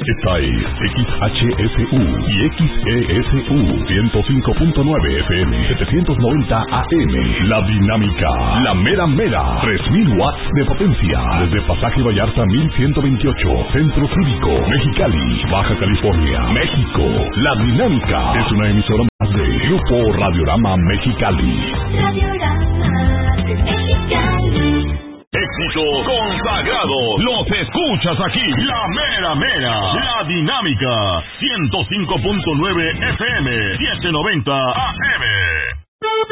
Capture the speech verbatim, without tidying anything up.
Esta es X H S U y X E S U ciento cinco punto nueve F M, setecientos noventa A M. La Dinámica, la mera mera, tres mil watts de potencia. Desde Pasaje Vallarta mil ciento veintiocho, Centro Cívico, Mexicali, Baja California, México. La Dinámica es una emisora más de Grupo Radiorama Mexicali. Radiorama Mexicali. Éxitos consagrados, los escuchas aquí, la mera mera, la Dinámica, ciento cinco punto nueve F M, setecientos noventa A M.